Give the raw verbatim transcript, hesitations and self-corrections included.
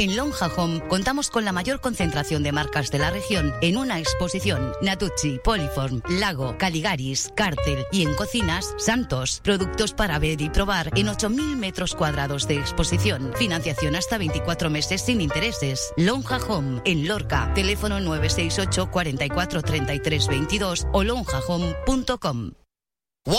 En Lonja Home contamos con la mayor concentración de marcas de la región en una exposición. Natuzzi, Poliform, Lago, Caligaris, Cartel y en cocinas, Santos. Productos para ver y probar en ocho mil metros cuadrados de exposición. Financiación hasta veinticuatro meses sin intereses. Lonja Home en Lorca. Teléfono nueve seis ocho, cuarenta y cuatro, treinta y tres veintidós o lonja home punto com.